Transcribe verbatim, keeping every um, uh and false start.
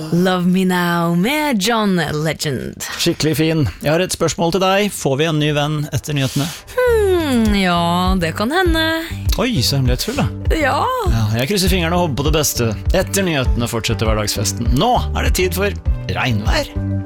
Love Me Now med John Legend. Skikkelig fin. Jeg har et spørsmål til deg. Får vi en ny venn etter nyhetene? Hmm, ja, det kan hende. Oi, så hemmelighetsfull da. Ja. Ja, jeg krysser fingrene og håper på det beste. Etter nyhetene fortsetter hverdagsfesten. Nå er det tid for regnvær.